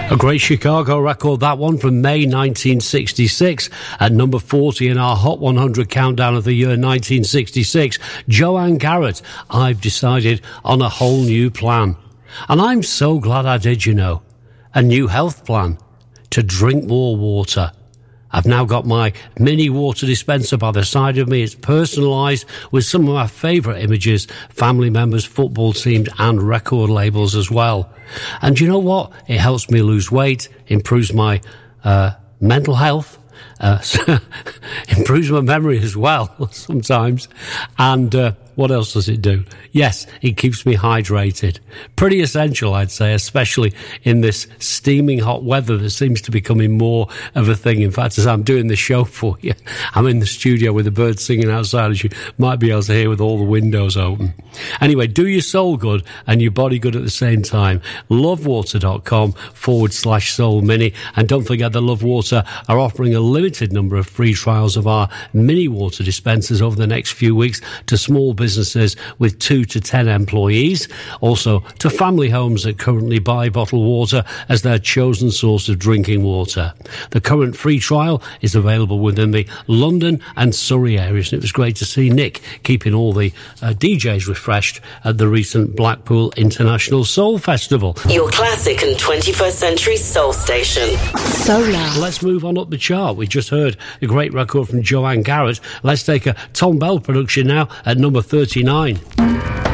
A great Chicago record, that one, from May 1966. At number 40 in our Hot 100 countdown of the year 1966, Joanne Garrett, I've decided on a whole new plan. And I'm so glad I did, you know. A new health plan. To drink more water. I've now got my mini water dispenser by the side of me. It's personalised with some of my favourite images, family members, football teams and record labels as well. And you know what? It helps me lose weight, improves my mental health, improves my memory as well sometimes. And what else does it do? Yes, it keeps me hydrated. Pretty essential, I'd say, especially in this steaming hot weather that seems to be becoming more of a thing. In fact, as I'm doing the show for you, I'm in the studio with the birds singing outside, as you might be able to hear with all the windows open. Anyway, do your soul good and your body good at the same time. lovewater.com/soul mini. And don't forget that Love Water are offering a limited number of free trials of our mini water dispensers over the next few weeks to small businesses with 2 to 10 employees, also to family homes that currently buy bottled water as their chosen source of drinking water. The current free trial is available within the London and Surrey areas, and it was great to see Nick keeping all the DJs refreshed at the recent Blackpool International Soul Festival. Your classic and 21st century soul station. Solar. Let's move on up the chart. We just heard a great record from Joanne Garrett. Let's take a Tom Bell production now at number 39.